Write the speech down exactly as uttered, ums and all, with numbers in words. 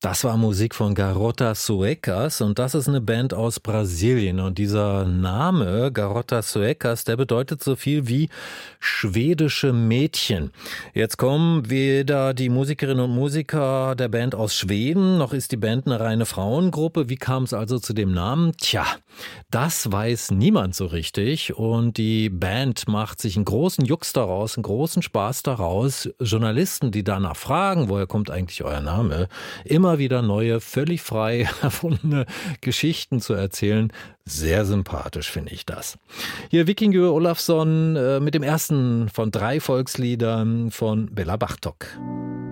Das war Musik von Garotas Suecas und das ist eine Band aus Brasilien. Und dieser Name Garotas Suecas, der bedeutet so viel wie schwedische Mädchen. Jetzt kommen weder die Musikerinnen und Musiker der Band aus Schweden, noch ist die Band eine reine Frauengruppe. Wie kam es also zu dem Namen? Tja, das weiß niemand so richtig. Und die Band macht sich einen großen Jux daraus, einen großen Spaß daraus. Journalisten, die danach fragen, woher kommt eigentlich euer Name, immer wieder neue, völlig frei erfundene Geschichten zu erzählen. Sehr sympathisch finde ich das. Hier Víkingur Ólafsson äh, mit dem ersten von drei Volksliedern von Bela Bartók.